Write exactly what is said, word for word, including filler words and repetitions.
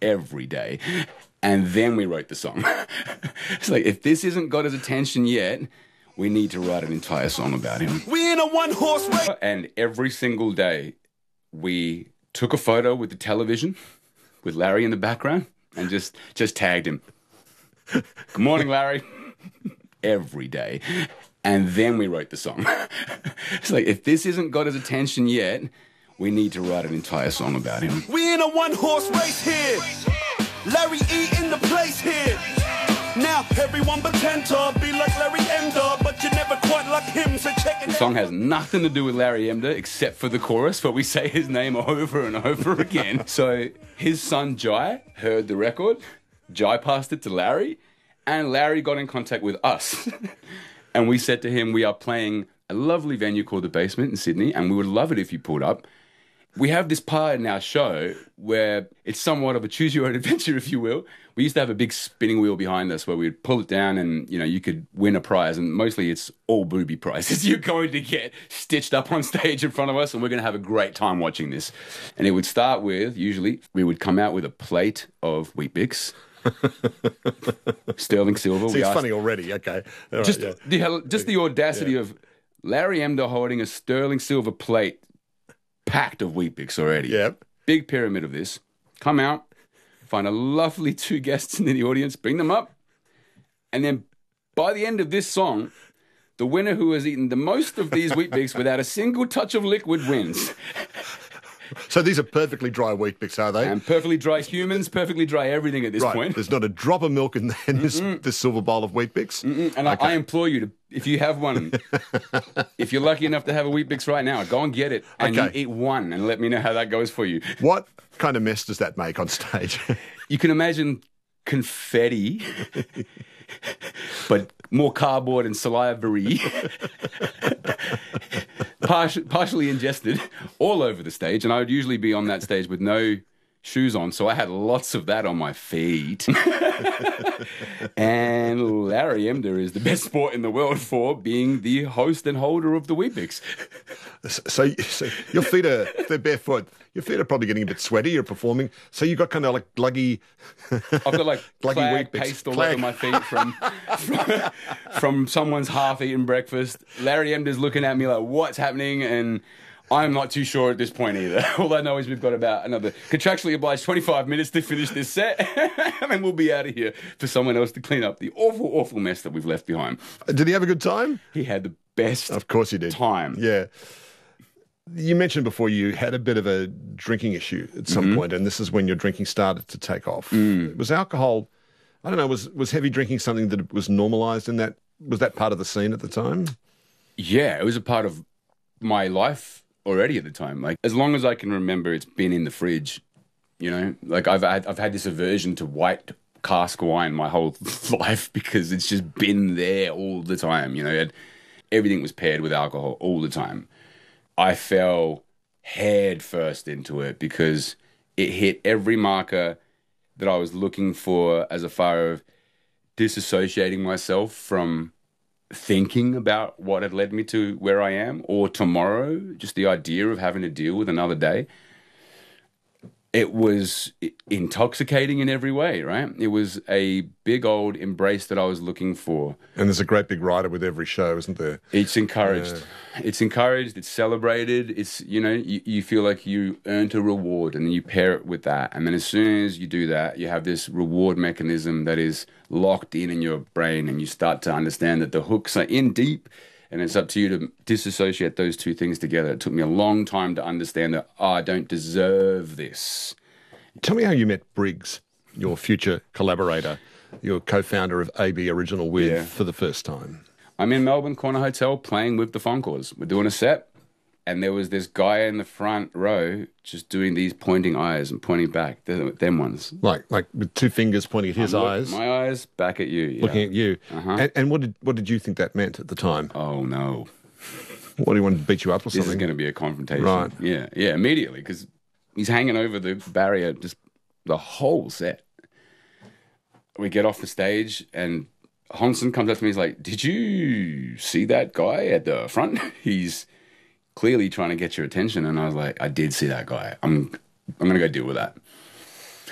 every day. And then we wrote the song. It's like, if this isn't got his attention yet, we need to write an entire song about him. We in a one-horse race. And every single day, we took a photo with the television, with Larry in the background, and just, just tagged him. Good morning, Larry. Every day. And then we wrote the song. It's like, if this isn't got his attention yet, we need to write an entire song about him. We in a one-horse race here. Larry E in the place here. Now everyone pretend to be like Larry Emder, but you're never quite like him, so check it out. The song has nothing to do with Larry Emder except for the chorus, but we say his name over and over again. So his son Jai heard the record, Jai passed it to Larry, and Larry got in contact with us. And we said to him, we are playing a lovely venue called The Basement in Sydney, and we would love it if you pulled up. We have this part in our show where it's somewhat of a choose-your-own-adventure, if you will. We used to have a big spinning wheel behind us where we'd pull it down and, you know, you could win a prize. And mostly it's all booby prizes you're going to get stitched up on stage in front of us, and we're going to have a great time watching this. And it would start with, usually, we would come out with a plate of Weet-Bix. Sterling silver. See, we it's asked, funny already. Okay. All right, just, yeah. the, just the audacity Yeah. of Larry Emder holding a sterling silver plate packed of Weet-Bix already. Yep. Big pyramid of this. Come out, find a lovely two guests in the audience, bring them up, and then by the end of this song, the winner who has eaten the most of these Weet-Bix without a single touch of liquid wins. So these are perfectly dry Weet-Bix, are they? And perfectly dry humans, perfectly dry everything at this right. point. There's not a drop of milk in, in this, this silver bowl of Weet-Bix. Mm-mm. And okay. I, I implore you to, if you have one, if you're lucky enough to have a Weet-Bix right now, go and get it and Okay. you eat one and let me know how that goes for you. What kind of mess does that make on stage? You can imagine confetti, but more cardboard and salivary, Partial, partially ingested all over the stage. And I would usually be on that stage with no shoes on, so I had lots of that on my feet. And Larry Emder is the best sport in the world for being the host and holder of the Weet-Bix. So, so your feet are, if they're barefoot, your feet are probably getting a bit sweaty. You're performing. So you've got kind of like gluggy... I've got like gluggy clag Weet-Bix. paste all Clag. over my feet from, from, from someone's half-eaten breakfast. Larry Emder's looking at me like, what's happening? And I'm not too sure at this point either. All I know is we've got about another contractually obliged twenty-five minutes to finish this set, and then we'll be out of here for someone else to clean up the awful, awful mess that we've left behind. Did he have a good time? He had the best Of course he did. time. Yeah. You mentioned before you had a bit of a drinking issue at some Mm-hmm. point, and this is when your drinking started to take off. Mm. Was alcohol, I don't know, was, was heavy drinking something that was normalised in that, was that part of the scene at the time? Yeah, it was a part of my life already at the time. Like, as long as I can remember, it's been in the fridge, you know? Like, I've had, I've had this aversion to white cask wine my whole life because it's just been there all the time, you know? It, everything was paired with alcohol all the time. I fell head first into it because it hit every marker that I was looking for as a far of disassociating myself from thinking about what had led me to where I am, or tomorrow, just the idea of having to deal with another day. It was intoxicating in every way, right? It was a big old embrace that I was looking for. And there's a great big rider with every show, isn't there? It's encouraged. Yeah. It's encouraged. It's celebrated. It's, you know, you, you feel like you earned a reward, and then you pair it with that. And then as soon as you do that, you have this reward mechanism that is locked in in your brain, and you start to understand that the hooks are in deep, and it's up to you to disassociate those two things together. It took me a long time to understand that, oh, I don't deserve this. Tell me how you met Briggs, your future collaborator, your co-founder of A B Original With, Yeah. for the first time. I'm in Melbourne Corner Hotel playing with the Funkors. We're doing a set, and there was this guy in the front row just doing these pointing eyes and pointing back, them, them ones. Like like with two fingers pointing at his I'm look- eyes, My eyes back at you. Yeah. looking at you. Uh-huh. And, and what did what did you think that meant at the time? Oh, no. What, do you want to beat you up or This is something? going to be a confrontation. Right. Yeah, yeah, immediately, because he's hanging over the barrier just the whole set. We get off the stage, and Honson comes up to me. He's like, did you see that guy at the front? He's clearly trying to get your attention. And I was like, I did see that guy. I'm I'm going to go deal with that.